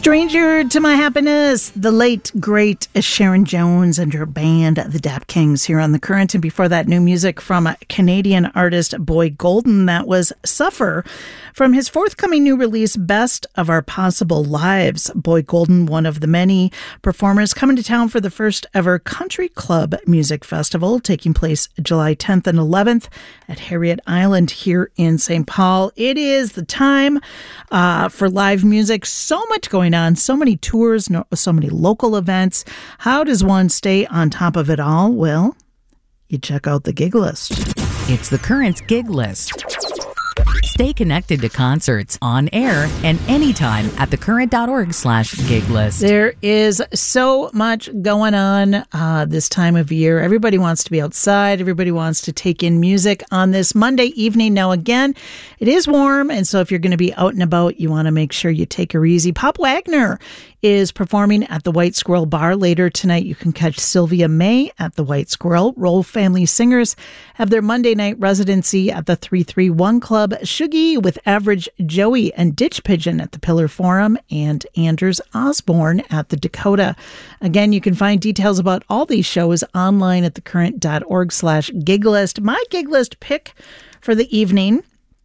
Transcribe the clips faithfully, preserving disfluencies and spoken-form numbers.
Stranger to My Happiness, the late, great Sharon Jones and her band, the Dap Kings, here on The Current. And before that, new music from Canadian artist Boy Golden. That was Suffer from his forthcoming new release, Best of Our Possible Lives. Boy Golden, one of the many performers coming to town for the first ever Country Club Music Festival, taking place July tenth and eleventh at Harriet Island here in Saint Paul. It is the time uh, for live music. So much going on. On so many tours, no, so many local events. How does one stay on top of it all? Well, you check out the gig list. It's The Current's gig list. Stay connected to concerts on air and anytime at thecurrent.org slash gig list. There is so much going on uh, this time of year. Everybody wants to be outside. Everybody wants to take in music on this Monday evening. Now, again, it is warm, and so if you're going to be out and about, you want to make sure you take her easy. Pop Wagner is performing at the White Squirrel Bar later tonight. You can catch Sylvia May at the White Squirrel. Roll Family Singers have their Monday night residency at the three three one Club. Shuggy with Average Joey and Ditch Pigeon at the Pillar Forum, and Anders Osborne at the Dakota. Again, you can find details about all these shows online at thecurrent.org slash gig list. My gig list pick for the evening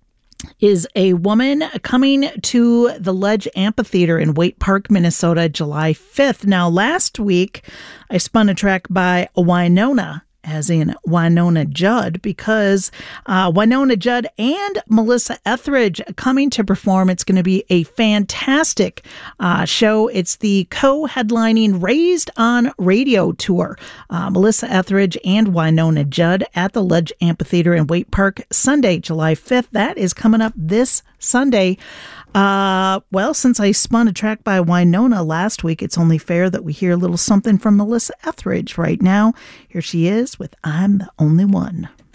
is a woman coming to the Ledge Amphitheater in Waite Park, Minnesota, July fifth. Now, last week, I spun a track by Wynonna, as in Wynonna Judd, because uh, Wynonna Judd and Melissa Etheridge coming to perform. It's going to be a fantastic uh, show. It's the co-headlining Raised on Radio tour. Uh, Melissa Etheridge and Wynonna Judd at the Ledge Amphitheater in Waite Park, Sunday, July fifth. That is coming up this Sunday. Uh, well, since I spun a track by Wynonna last week, it's only fair that we hear a little something from Melissa Etheridge right now. Here she is with I'm the Only One.